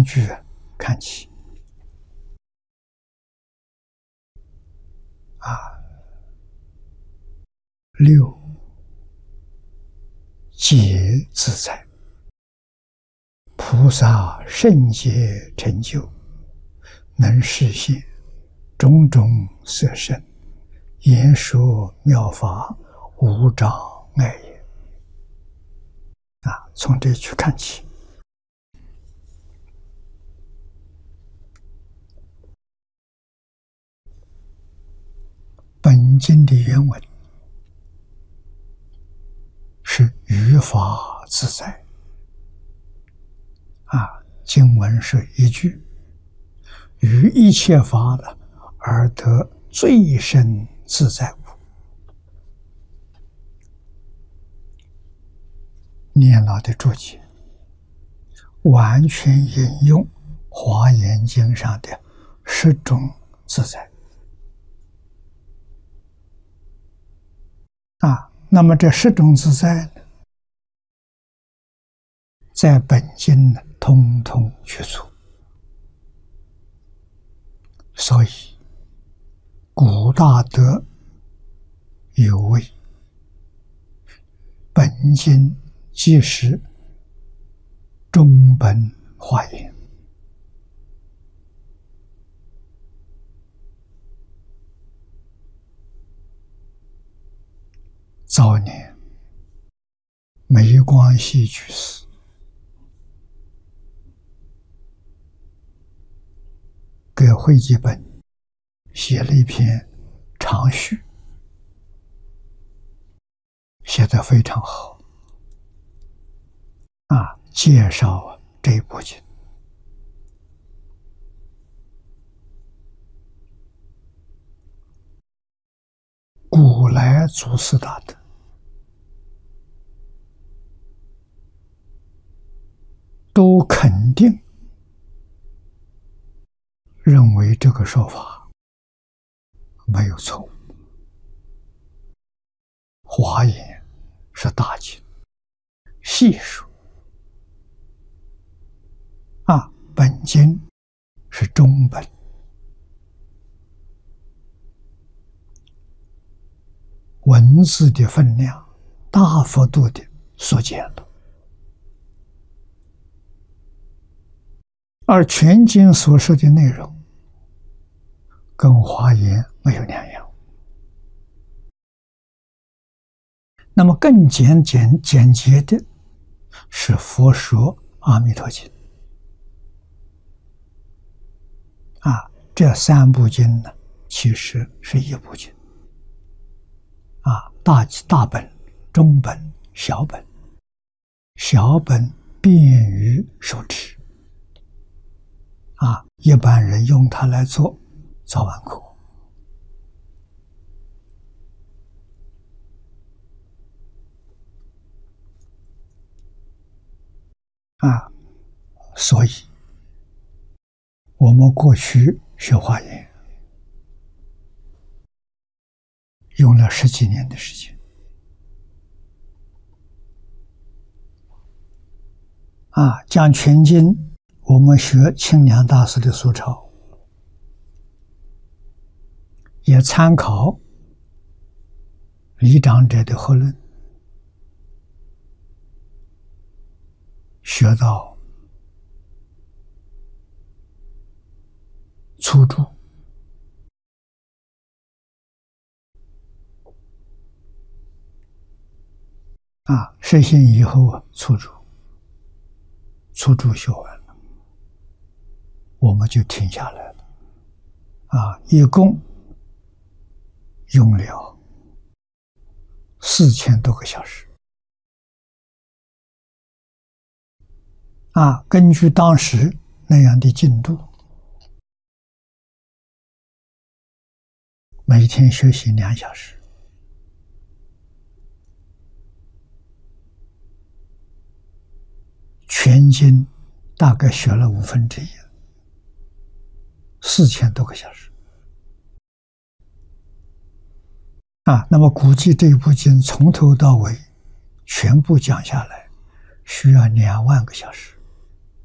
3句看起6解自在，菩萨圣解成就，能实现种种色身，言说妙法，无障碍也。从这句看起。本经的原文是于法自在，经文是一句，于一切法的而得最深自在故。念老的注解完全引用《华严经》上的10种自在。那么这10种自在呢，在本经呢，通通去除。所以古大德有谓：本经即是中本华严。早年梅光系居士给汇集本写了一篇长序，写得非常好，介绍这部经。古来祖师大德都肯定认为这个说法没有错误。华严是大经，细说；本经是中本，文字的分量大幅度的缩减了。而全经所说的内容跟华严没有两样。那么更简洁的是《佛说阿弥陀经》这3部经呢，其实是一部经大本、中本、小本。小本便于受持一般人用它来做早晚课所以我们过去学华严用了10几年的时间讲全经，我们学清凉大师的疏钞，也参考李长者的合论，学到初注实行以后初注学完了，我们就停下来了一共用了4000多个小时根据当时那样的进度，每天学习2小时，全经大概学了1/5， 4000多个小时那么估计这部经从头到尾全部讲下来需要2万个小时